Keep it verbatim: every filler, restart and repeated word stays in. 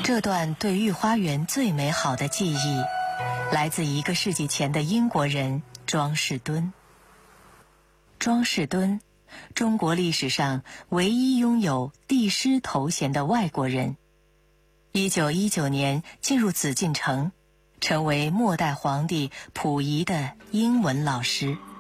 这段对御花园最美好的记忆，来自一个世纪前的英国人庄士敦。庄士敦，中国历史上唯一拥有帝师头衔的外国人。一九一九年进入紫禁城，成为末代皇帝溥仪的英文老师。